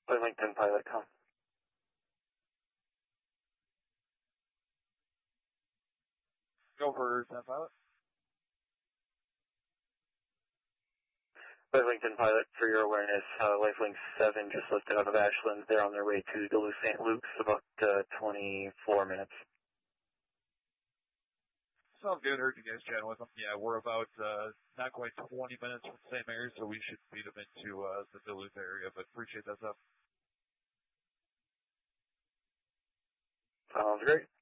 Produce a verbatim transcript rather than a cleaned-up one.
LinkedIn pilot, com. Go for ten pilot. LinkedIn pilot, for your awareness, uh, Lifelink seven just lifted out of Ashland. They're on their way to Duluth Saint Luke's, about uh, twenty-four minutes. Sounds good. Heard you guys chatting with them. Yeah, we're about uh, not quite twenty minutes from the same area, so we should feed them into uh, the Duluth area, but appreciate that stuff. Sounds great.